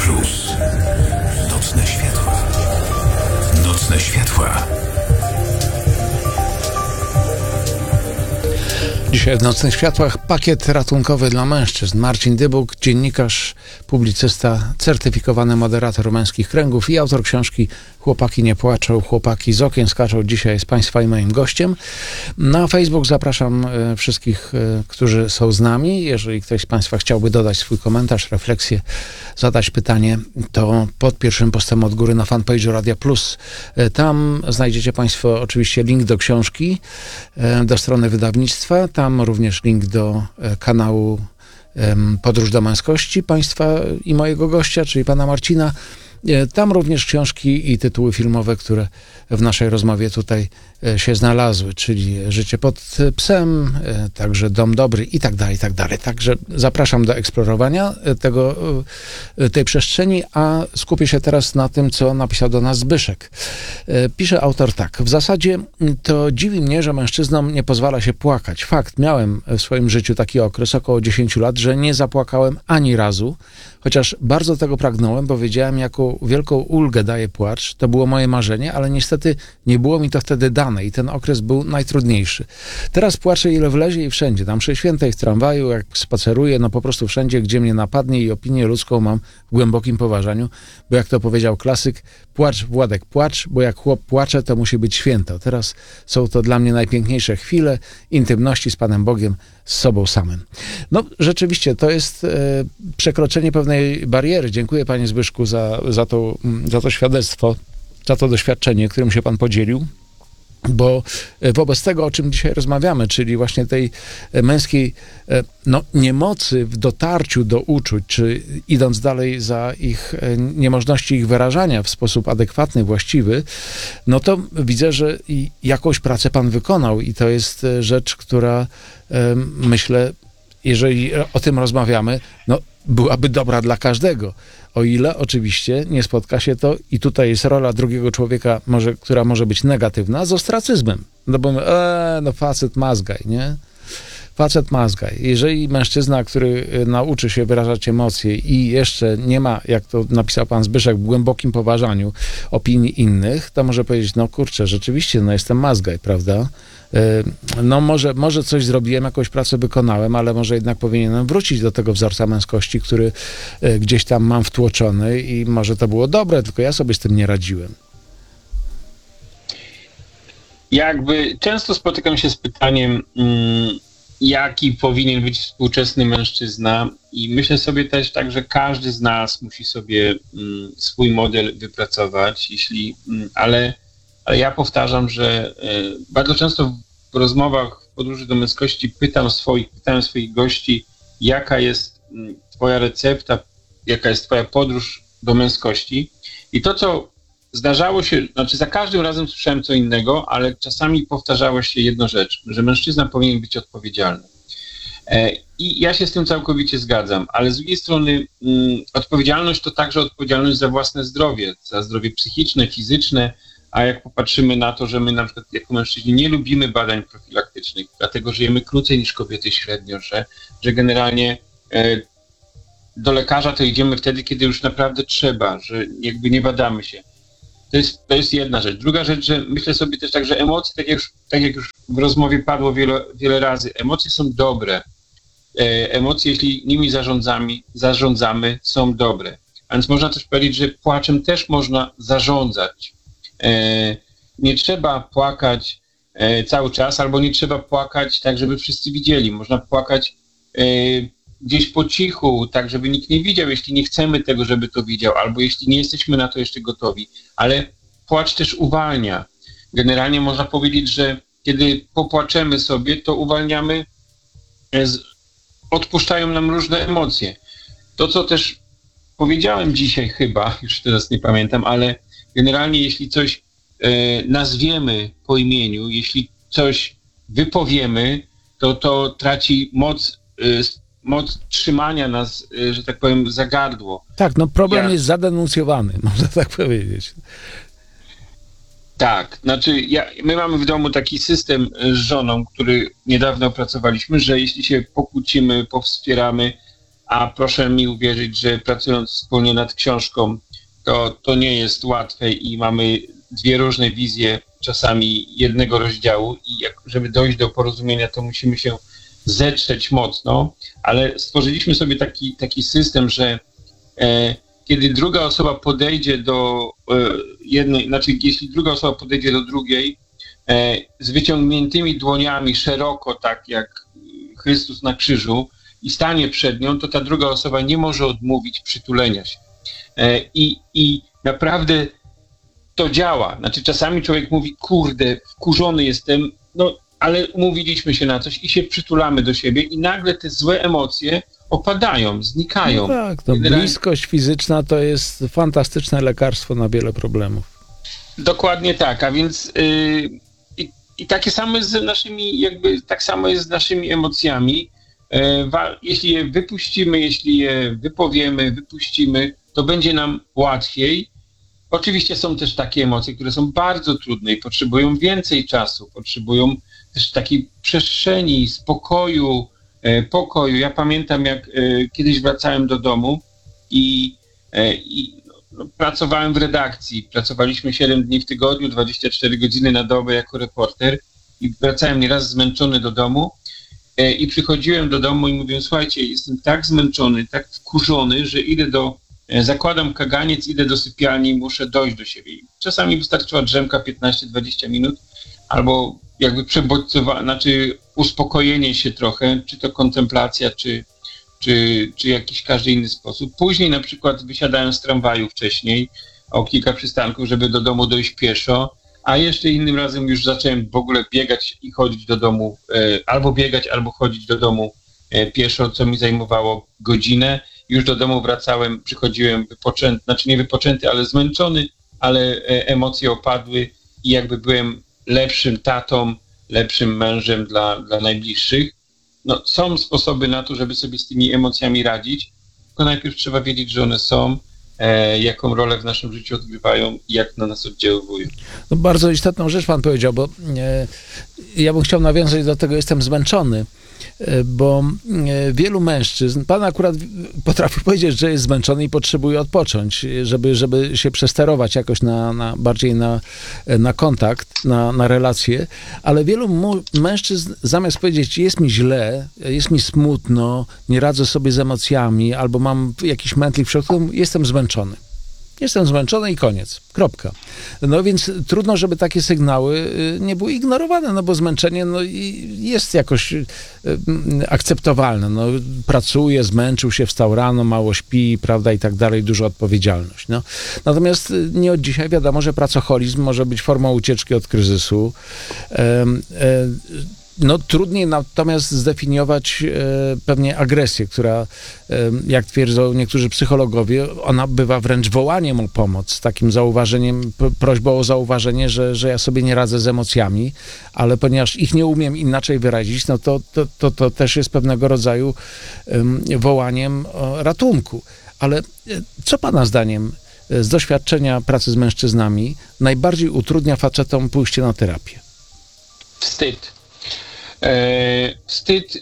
Plus. Nocne światła. Nocne światła. Dzisiaj w Nocnych Światłach pakiet ratunkowy dla mężczyzn. Marcin Dybuk, dziennikarz, publicysta, certyfikowany moderator Męskich Kręgów i autor książki Chłopaki nie płaczą, chłopaki z okien skaczą. Dzisiaj jest Państwa i moim gościem. Na Facebook zapraszam wszystkich, którzy są z nami. Jeżeli ktoś z Państwa chciałby dodać swój komentarz, refleksję, zadać pytanie, to pod pierwszym postem od góry na fanpage'u Radia Plus. Tam znajdziecie Państwo oczywiście link do książki, do strony wydawnictwa. Tam również link do kanału Podróż do męskości Państwa i mojego gościa, czyli pana Marcina. Tam również książki i tytuły filmowe, które w naszej rozmowie tutaj się znalazły, czyli Życie pod psem, także Dom Dobry i tak dalej, i tak dalej. Także zapraszam do eksplorowania tej przestrzeni, a skupię się teraz na tym, co napisał do nas Zbyszek. Pisze autor tak: w zasadzie to dziwi mnie, że mężczyznom nie pozwala się płakać. Fakt, miałem w swoim życiu taki okres, około 10 lat, że nie zapłakałem ani razu, chociaż bardzo tego pragnąłem, bo wiedziałem, jaką wielką ulgę daje płacz. To było moje marzenie, ale niestety nie było mi to wtedy dane i ten okres był najtrudniejszy. Teraz płaczę ile wlezie i wszędzie. Na mszy świętej, w tramwaju, jak spaceruję, no po prostu wszędzie, gdzie mnie napadnie i opinię ludzką mam w głębokim poważaniu, bo jak to powiedział klasyk, płacz Władek, płacz, bo jak chłop płacze, to musi być święto. Teraz są to dla mnie najpiękniejsze chwile intymności z Panem Bogiem, z sobą samym. No rzeczywiście, to jest przekroczenie pewnej bariery. Dziękuję Panie Zbyszku za to świadectwo, za to doświadczenie, którym się Pan podzielił. Bo wobec tego, o czym dzisiaj rozmawiamy, czyli właśnie tej męskiej niemocy w dotarciu do uczuć, czy idąc dalej za ich niemożności ich wyrażania w sposób adekwatny, właściwy, no to widzę, że jakąś pracę Pan wykonał i to jest rzecz, która myślę, jeżeli o tym rozmawiamy, no byłaby dobra dla każdego. O ile oczywiście nie spotka się to, i tutaj jest rola drugiego człowieka, która może być negatywna, z ostracyzmem. No bo facet mazgaj, nie? Facet mazgaj. Jeżeli mężczyzna, który nauczy się wyrażać emocje i jeszcze nie ma, jak to napisał pan Zbyszek, w głębokim poważaniu opinii innych, to może powiedzieć, no kurczę, rzeczywiście, jestem mazgaj, prawda? No może coś zrobiłem, jakąś pracę wykonałem, ale może jednak powinienem wrócić do tego wzorca męskości, który gdzieś tam mam wtłoczony i może to było dobre, tylko ja sobie z tym nie radziłem. Często spotykam się z pytaniem, jaki powinien być współczesny mężczyzna, i myślę sobie też tak, że każdy z nas musi sobie swój model wypracować, ale ja powtarzam, że bardzo często w rozmowach w Podróży do męskości pytałem swoich gości, jaka jest twoja recepta, jaka jest twoja podróż do męskości. I to, co zdarzało się, za każdym razem słyszałem co innego, ale czasami powtarzało się jedną rzecz, że mężczyzna powinien być odpowiedzialny. I ja się z tym całkowicie zgadzam, ale z drugiej strony odpowiedzialność to także odpowiedzialność za własne zdrowie, za zdrowie psychiczne, fizyczne, a jak popatrzymy na to, że my na przykład jako mężczyźni nie lubimy badań profilaktycznych, dlatego żyjemy krócej niż kobiety średnio, że generalnie do lekarza to idziemy wtedy, kiedy już naprawdę trzeba, że jakby nie badamy się. To jest jedna rzecz. Druga rzecz, że myślę sobie też tak, że emocje, tak jak już w rozmowie padło wiele razy, emocje są dobre. Emocje, jeśli nimi zarządzamy, są dobre. A więc można też powiedzieć, że płaczem też można zarządzać. Nie trzeba płakać cały czas, albo nie trzeba płakać tak, żeby wszyscy widzieli. Można płakać gdzieś po cichu, tak żeby nikt nie widział, jeśli nie chcemy tego, żeby to widział, albo jeśli nie jesteśmy na to jeszcze gotowi. Ale płacz też uwalnia. Generalnie można powiedzieć, że kiedy popłaczemy sobie, to uwalniamy, odpuszczają nam różne emocje. To, co też powiedziałem dzisiaj chyba, już teraz nie pamiętam, ale generalnie jeśli coś nazwiemy po imieniu, jeśli coś wypowiemy, to traci moc trzymania nas, że tak powiem, za gardło. Tak, problem jest zadenuncjowany, można tak powiedzieć. Tak, my mamy w domu taki system z żoną, który niedawno opracowaliśmy, że jeśli się pokłócimy, powspieramy, a proszę mi uwierzyć, że pracując wspólnie nad książką, to nie jest łatwe i mamy dwie różne wizje czasami jednego rozdziału i żeby dojść do porozumienia, to musimy się zetrzeć mocno, ale stworzyliśmy sobie taki system, że kiedy druga osoba podejdzie do jednej, znaczy jeśli druga osoba podejdzie do drugiej z wyciągniętymi dłoniami szeroko, tak jak Chrystus na krzyżu i stanie przed nią, to ta druga osoba nie może odmówić przytulenia się. I naprawdę to działa. Znaczy czasami człowiek mówi, kurde, wkurzony jestem, no ale umówiliśmy się na coś i się przytulamy do siebie i nagle te złe emocje opadają, znikają. No tak, to bliskość fizyczna to jest fantastyczne lekarstwo na wiele problemów. Dokładnie tak, a więc i takie samo jest z naszymi, tak samo jest z naszymi emocjami. Jeśli je wypuścimy, jeśli je wypowiemy, wypuścimy, to będzie nam łatwiej. Oczywiście są też takie emocje, które są bardzo trudne i potrzebują więcej czasu, potrzebują też takiej przestrzeni, spokoju, pokoju. Ja pamiętam, jak kiedyś wracałem do domu i pracowałem w redakcji. Pracowaliśmy 7 dni w tygodniu, 24 godziny na dobę jako reporter i wracałem nieraz zmęczony do domu i przychodziłem do domu i mówiłem, słuchajcie, jestem tak zmęczony, tak wkurzony, że zakładam kaganiec, idę do sypialni i muszę dojść do siebie. Czasami wystarczyła drzemka 15-20 minut albo jakby uspokojenie się trochę, czy to kontemplacja, czy jakiś każdy inny sposób. Później na przykład wysiadałem z tramwaju wcześniej o kilka przystanków, żeby do domu dojść pieszo, a jeszcze innym razem już zacząłem w ogóle biegać i chodzić do domu, albo biegać, albo chodzić do domu pieszo, co mi zajmowało godzinę. Już do domu wracałem, przychodziłem wypoczęty, znaczy nie wypoczęty, ale zmęczony, ale emocje opadły i jakby byłem lepszym tatą, lepszym mężem dla najbliższych. No, są sposoby na to, żeby sobie z tymi emocjami radzić, tylko najpierw trzeba wiedzieć, że one są, jaką rolę w naszym życiu odgrywają i jak na nas oddziaływują. No, bardzo istotną rzecz pan powiedział, bo ja bym chciał nawiązać do tego, jestem zmęczony, bo wielu mężczyzn, pan akurat potrafi powiedzieć, że jest zmęczony i potrzebuje odpocząć, żeby się przesterować jakoś bardziej na kontakt, na relacje, ale wielu mężczyzn zamiast powiedzieć, jest mi źle, jest mi smutno, nie radzę sobie z emocjami, albo mam jakiś mętlik w środku, jestem zmęczony. Jestem zmęczony i koniec. Kropka. No więc trudno, żeby takie sygnały nie były ignorowane, no bo zmęczenie jest jakoś akceptowalne. No, pracuje, zmęczył się, wstał rano, mało śpi, prawda, i tak dalej, duża odpowiedzialność. No. Natomiast nie od dzisiaj wiadomo, że pracoholizm może być formą ucieczki od kryzysu. No trudniej natomiast zdefiniować pewnie agresję, która, jak twierdzą niektórzy psychologowie, ona bywa wręcz wołaniem o pomoc, takim zauważeniem, prośbą o zauważenie, że ja sobie nie radzę z emocjami, ale ponieważ ich nie umiem inaczej wyrazić, no to też jest pewnego rodzaju wołaniem o ratunku. Ale co pana zdaniem z doświadczenia pracy z mężczyznami najbardziej utrudnia facetom pójście na terapię? Wstyd. Wstyd,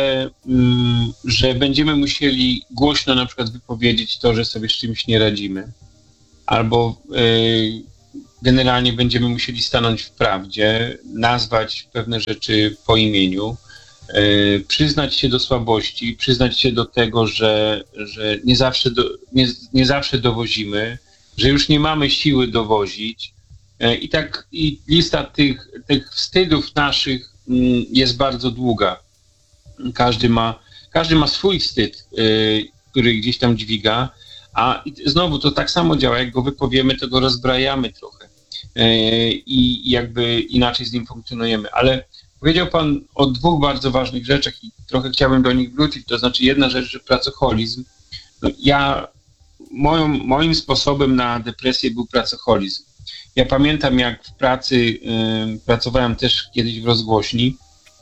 że będziemy musieli głośno na przykład wypowiedzieć to, że sobie z czymś nie radzimy. Albo generalnie będziemy musieli stanąć w prawdzie, nazwać pewne rzeczy po imieniu, przyznać się do słabości, przyznać się do tego, że nie zawsze dowozimy, że już nie mamy siły dowozić. I lista tych wstydów naszych jest bardzo długa. Każdy ma swój wstyd, który gdzieś tam dźwiga, a znowu to tak samo działa, jak go wypowiemy, to go rozbrajamy trochę i jakby inaczej z nim funkcjonujemy. Ale powiedział pan o dwóch bardzo ważnych rzeczach i trochę chciałbym do nich wrócić. To znaczy jedna rzecz, że pracoholizm. Moim sposobem na depresję był pracoholizm. Ja pamiętam, jak w pracy pracowałem też kiedyś w rozgłośni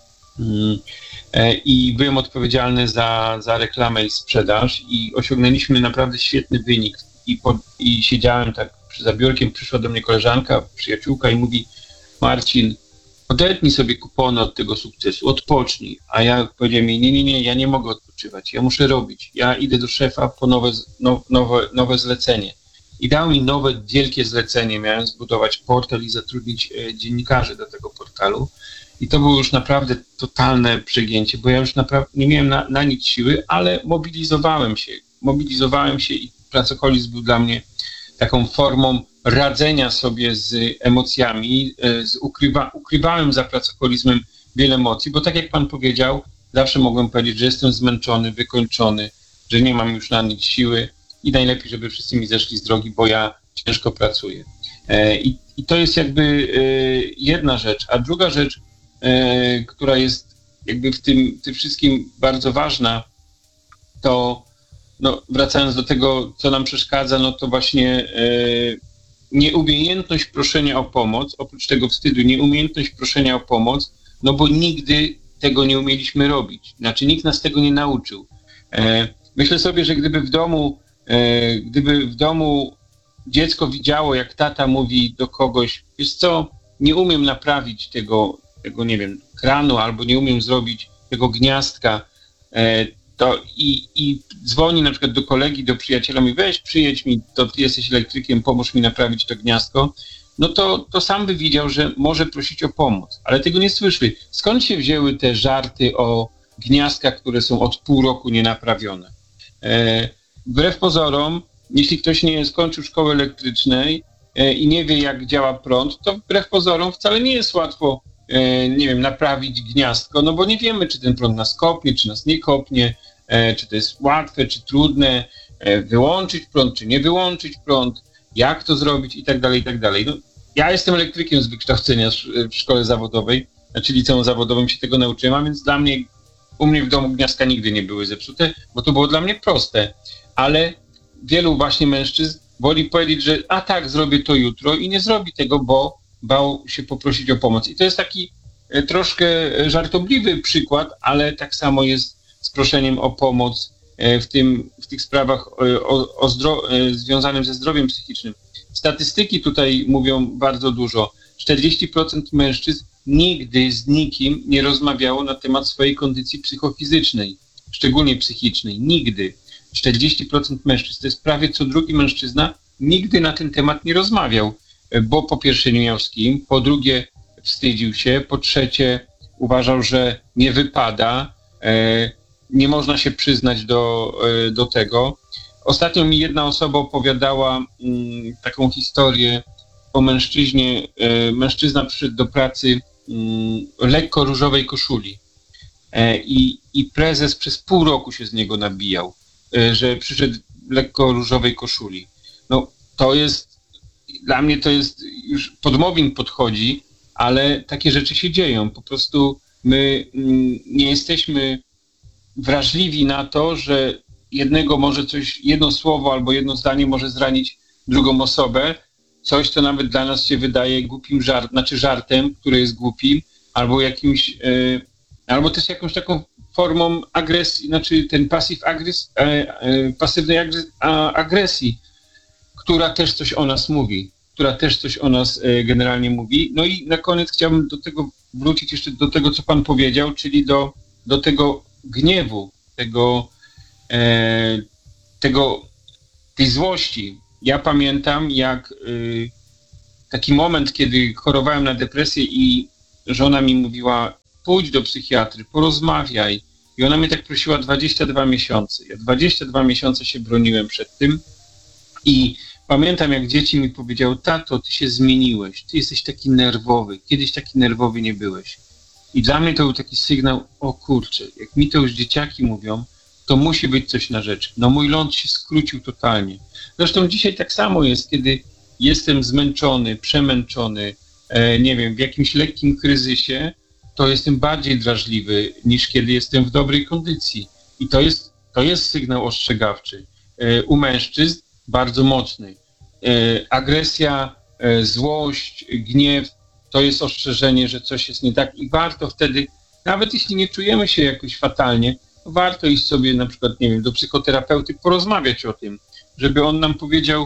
i byłem odpowiedzialny za reklamę i sprzedaż i osiągnęliśmy naprawdę świetny wynik i siedziałem tak za biurkiem, przyszła do mnie koleżanka, przyjaciółka i mówi: Marcin, odetnij sobie kupony od tego sukcesu, odpocznij. A ja powiedziałem jej, nie, ja nie mogę odpoczywać, ja muszę robić. Ja idę do szefa po nowe zlecenie. I dał mi nowe, wielkie zlecenie. Miałem zbudować portal i zatrudnić dziennikarzy do tego portalu. I to było już naprawdę totalne przegięcie, bo ja już naprawdę nie miałem na nic siły, ale mobilizowałem się i pracoholizm był dla mnie taką formą radzenia sobie z emocjami. Ukrywałem za pracoholizmem wiele emocji, bo tak jak pan powiedział, zawsze mogłem powiedzieć, że jestem zmęczony, wykończony, że nie mam już na nic siły i najlepiej, żeby wszyscy mi zeszli z drogi, bo ja ciężko pracuję. I to jest jakby jedna rzecz. A druga rzecz, która jest jakby w tym wszystkim bardzo ważna, to wracając do tego, co nam przeszkadza, to właśnie nieumiejętność proszenia o pomoc, oprócz tego wstydu, nieumiejętność proszenia o pomoc, bo nigdy tego nie umieliśmy robić. Znaczy nikt nas tego nie nauczył. Myślę sobie, że gdyby w domu dziecko widziało, jak tata mówi do kogoś, wiesz co, nie umiem naprawić tego nie wiem, kranu, albo nie umiem zrobić tego gniazdka, to i dzwoni na przykład do kolegi, do przyjaciela, mówi, weź przyjedź mi, to ty jesteś elektrykiem, pomóż mi naprawić to gniazdko, to sam by widział, że może prosić o pomoc, ale tego nie słyszy. Skąd się wzięły te żarty o gniazdkach, które są od pół roku nienaprawione? Wbrew pozorom, jeśli ktoś nie skończył szkoły elektrycznej i nie wie, jak działa prąd, to wbrew pozorom wcale nie jest łatwo, nie wiem, naprawić gniazdko, bo nie wiemy, czy ten prąd nas kopnie, czy nas nie kopnie, czy to jest łatwe, czy trudne, wyłączyć prąd, czy nie wyłączyć prąd, jak to zrobić i tak dalej, i tak dalej. Ja jestem elektrykiem z wykształcenia w szkole zawodowej, znaczy liceum zawodowym się tego nauczyłem, a więc u mnie w domu gniazdka nigdy nie były zepsute, bo to było dla mnie proste, ale wielu właśnie mężczyzn woli powiedzieć, że tak, zrobię to jutro i nie zrobi tego, bo bał się poprosić o pomoc. I to jest taki troszkę żartobliwy przykład, ale tak samo jest z proszeniem o pomoc w tych sprawach związanych ze zdrowiem psychicznym. Statystyki tutaj mówią bardzo dużo. 40% mężczyzn nigdy z nikim nie rozmawiało na temat swojej kondycji psychofizycznej, szczególnie psychicznej. Nigdy. 40% mężczyzn, to jest prawie co drugi mężczyzna, nigdy na ten temat nie rozmawiał, bo po pierwsze nie miał z kim, po drugie wstydził się, po trzecie uważał, że nie wypada, nie można się przyznać do tego. Ostatnio mi jedna osoba opowiadała taką historię o mężczyźnie. Mężczyzna przyszedł do pracy lekko różowej koszuli i prezes przez pół roku się z niego nabijał, że przyszedł lekko różowej koszuli. To jest, dla mnie to jest już podmowin podchodzi, ale takie rzeczy się dzieją. Po prostu my nie jesteśmy wrażliwi na to, że jedno słowo albo jedno zdanie może zranić drugą osobę. Coś, co nawet dla nas się wydaje głupim żartem, który jest głupim, albo też jakąś taką formą agresji, znaczy ten pasywnej agresji, która też coś o nas mówi, generalnie mówi. I na koniec chciałbym wrócić jeszcze do tego, co pan powiedział, czyli do tego gniewu, tej złości. Ja pamiętam, jak taki moment, kiedy chorowałem na depresję i żona mi mówiła, pójdź do psychiatry, porozmawiaj. I ona mnie tak prosiła 22 miesiące. Ja 22 miesiące się broniłem przed tym i pamiętam, jak dzieci mi powiedziały, tato, ty się zmieniłeś, ty jesteś taki nerwowy, kiedyś taki nerwowy nie byłeś. I dla mnie to był taki sygnał, o kurczę, jak mi to już dzieciaki mówią, to musi być coś na rzecz. Mój ląd się skrócił totalnie. Zresztą dzisiaj tak samo jest, kiedy jestem zmęczony, przemęczony, nie wiem, w jakimś lekkim kryzysie, to jestem bardziej drażliwy niż kiedy jestem w dobrej kondycji. I to jest sygnał ostrzegawczy. U mężczyzn bardzo mocny. Agresja, złość, gniew to jest ostrzeżenie, że coś jest nie tak i warto wtedy, nawet jeśli nie czujemy się jakoś fatalnie, warto iść sobie na przykład, nie wiem, do psychoterapeuty, porozmawiać o tym, żeby on nam powiedział,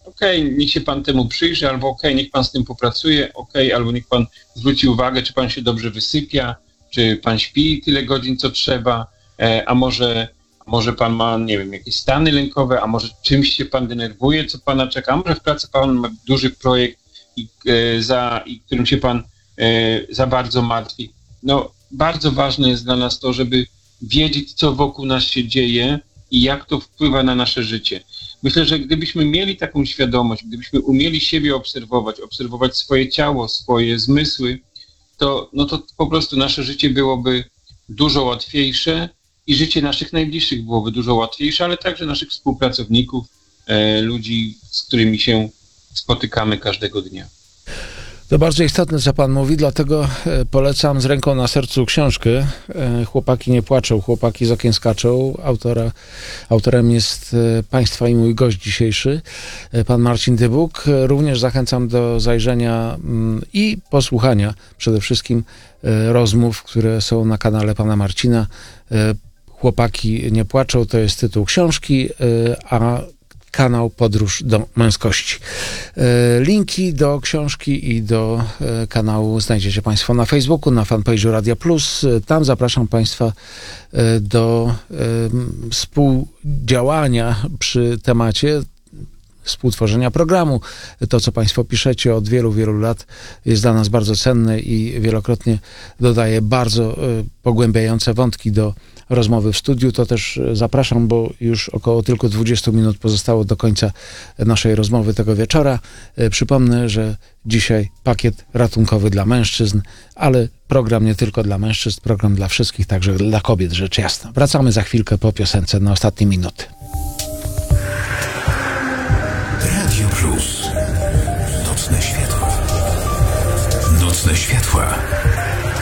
niech się pan temu przyjrzy, albo niech pan z tym popracuje, albo niech pan zwróci uwagę, czy pan się dobrze wysypia, czy pan śpi tyle godzin, co trzeba, a może pan ma, nie wiem, jakieś stany lękowe, a może czymś się pan denerwuje, co pana czeka, a może w pracy pan ma duży projekt, którym się pan za bardzo martwi. No, bardzo ważne jest dla nas to, żeby wiedzieć, co wokół nas się dzieje i jak to wpływa na nasze życie. Myślę, że gdybyśmy mieli taką świadomość, gdybyśmy umieli siebie obserwować swoje ciało, swoje zmysły, to po prostu nasze życie byłoby dużo łatwiejsze i życie naszych najbliższych byłoby dużo łatwiejsze, ale także naszych współpracowników, ludzi, z którymi się spotykamy każdego dnia. To bardzo istotne, co pan mówi, dlatego polecam z ręką na sercu książkę Chłopaki nie płaczą, chłopaki z okien skaczą. Autorem jest państwa i mój gość dzisiejszy, pan Marcin Dybuk. Również zachęcam do zajrzenia i posłuchania przede wszystkim rozmów, które są na kanale pana Marcina. Chłopaki nie płaczą, to jest tytuł książki, a kanał Podróż do męskości. Linki do książki i do kanału znajdziecie państwo na Facebooku, na fanpage'u Radia Plus. Tam zapraszam państwa do współdziałania przy temacie, współtworzenia programu. To, co państwo piszecie od wielu, wielu lat, jest dla nas bardzo cenne i wielokrotnie dodaje bardzo pogłębiające wątki do rozmowy w studiu. To też zapraszam, bo już około tylko 20 minut pozostało do końca naszej rozmowy tego wieczora. Przypomnę, że dzisiaj pakiet ratunkowy dla mężczyzn, ale program nie tylko dla mężczyzn, program dla wszystkich, także dla kobiet, rzecz jasna. Wracamy za chwilkę po piosence na ostatnie minuty. Radio Plus. Nocne światła. Nocne światła.